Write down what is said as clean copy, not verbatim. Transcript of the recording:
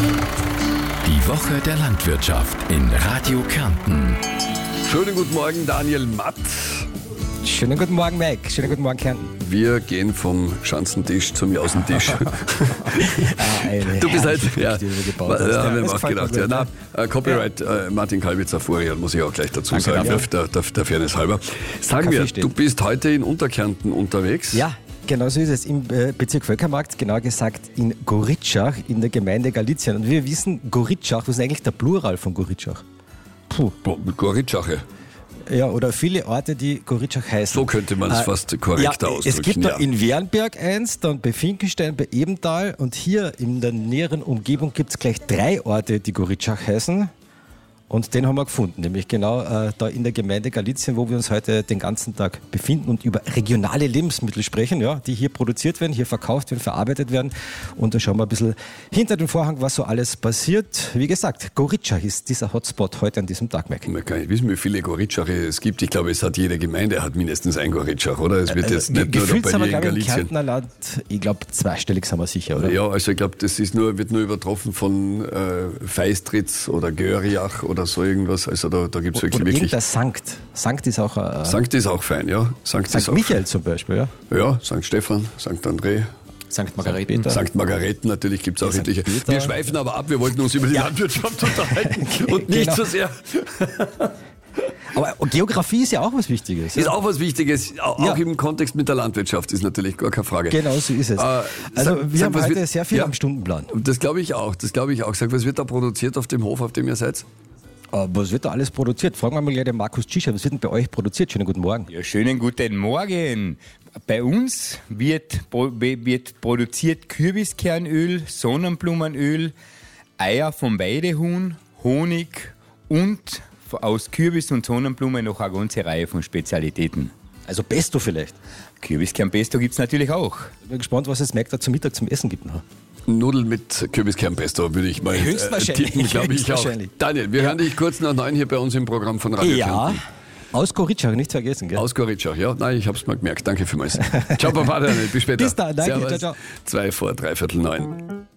Die Woche der Landwirtschaft in Radio Kärnten. Schönen guten Morgen, Daniel Matt. Schönen guten Morgen, Mike. Schönen guten Morgen, Kärnten. Wir gehen vom Schanzentisch zum Jausentisch. Du bist halt, ja, haben wir auch gedacht. Ja, Copyright Martin Kalbitzer Vorjahr, muss ich auch gleich dazu sagen, der Fairness halber. Sag mir, du bist heute in Unterkärnten unterwegs? Ja. Genau so ist es, im Bezirk Völkermarkt, genauer gesagt in Goritschach in der Gemeinde Galizien. Und wir wissen, Goritschach, was ist eigentlich der Plural von Goritschach? Goritschach. Ja, oder viele Orte, die Goritschach heißen. So könnte man es fast korrekter ausdrücken. Es gibt da in Wernberg eins, dann bei Finkenstein, bei Ebenthal und hier in der näheren Umgebung gibt es gleich 3 Orte, die Goritschach heißen. Und den haben wir gefunden, nämlich genau da in der Gemeinde Galizien, wo wir uns heute den ganzen Tag befinden und über regionale Lebensmittel sprechen, ja, die hier produziert werden, hier verkauft werden, verarbeitet werden. Und da schauen wir ein bisschen hinter den Vorhang, was so alles passiert. Wie gesagt, Goritschach ist dieser Hotspot heute an diesem Tag, Mike. Man kann nicht wissen, wie viele Goritschach es gibt. Ich glaube, jede Gemeinde hat mindestens ein Goritschach, oder? Es wird jetzt nicht nur bei dir in Galizien. Im Kärntner Land, ich glaube, zweistellig sind wir sicher, oder? Ja, also ich glaube, das ist wird nur übertroffen von Feistritz oder Görjach oder so irgendwas. Also da gibt es wirklich. Der Sankt. Sankt ist auch. Sankt ist auch fein, ja. Sankt Michael zum Beispiel, ja. Ja, Sankt Stephan, Sankt André. Sankt Margareten. Sankt Margareten natürlich gibt es auch etliche. Wir schweifen aber ab, wir wollten uns über die Landwirtschaft unterhalten und nicht so sehr. Aber Geografie ist ja auch was Wichtiges. Ist auch was Wichtiges, auch im Kontext mit der Landwirtschaft ist natürlich gar keine Frage. Genau so ist es. Wir haben heute sehr viel am Stundenplan. Das glaube ich auch. Sag, was wird da produziert auf dem Hof, auf dem ihr seid? Was wird da alles produziert? Fragen wir mal gleich den Markus Tschicher, was wird denn bei euch produziert? Schönen guten Morgen. Ja, schönen guten Morgen. Bei uns wird produziert Kürbiskernöl, Sonnenblumenöl, Eier vom Weidehuhn, Honig und aus Kürbis und Sonnenblumen noch eine ganze Reihe von Spezialitäten. Also Pesto vielleicht? Kürbiskernpesto gibt es natürlich auch. Ich bin gespannt, was es Mike da zum Mittag zum Essen gibt. Nudeln mit Kürbiskernpesto würde ich mal tippen, glaube ich auch. Daniel, wir hören dich kurz nach 9 hier bei uns im Programm von Radio Kärnten. Aus Goritschach, nicht vergessen, gell? Aus Goritschach, ja. Nein, ich habe es mal gemerkt. Danke vielmals. Ciao, Papa, Daniel. Bis später. Bis dann, danke. Servus. Ciao, ciao. 2 vor 3/4 9.